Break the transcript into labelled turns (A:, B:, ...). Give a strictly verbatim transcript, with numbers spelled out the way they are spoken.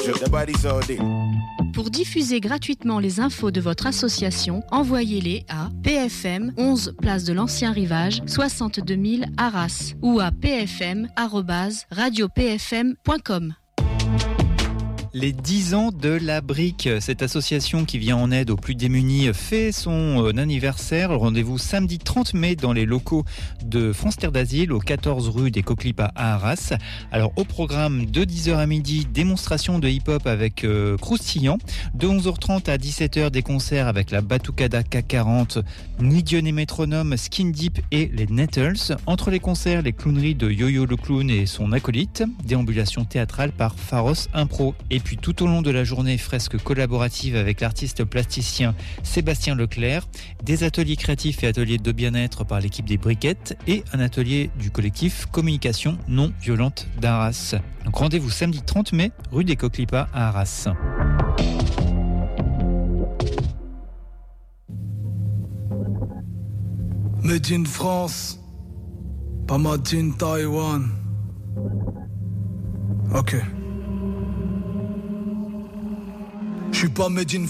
A: Pour diffuser gratuitement les infos de votre association, envoyez-les à P F M, onze place de l'Ancien Rivage, soixante-deux mille Arras ou à p f m arobase radio p f m point com.
B: Les dix ans de la Brique, cette association qui vient en aide aux plus démunis, fait son anniversaire. Rendez-vous samedi trente mai dans les locaux de France Terre d'Asile, au quatorze rue des Coquelipas à Arras. Alors au programme de dix heures à midi, démonstration de hip-hop avec euh, Croustillant. De onze heures trente à dix-sept heures, des concerts avec la Batucada K quarante, Nidion et Métronome, Skin Deep et les Nettles. Entre les concerts, les clowneries de Yo-Yo le Clown et son acolyte. Déambulation théâtrale par Pharos Impro. Et puis tout au long de la journée, fresque collaborative avec l'artiste plasticien Sébastien Leclerc, des ateliers créatifs et ateliers de bien-être par l'équipe des Briquettes et un atelier du collectif Communication non violente d'Arras. Donc rendez-vous samedi trente mai, rue des Coquelipas à Arras.
C: Made in France, pas made in Taïwan. Ok. Je suis pas made in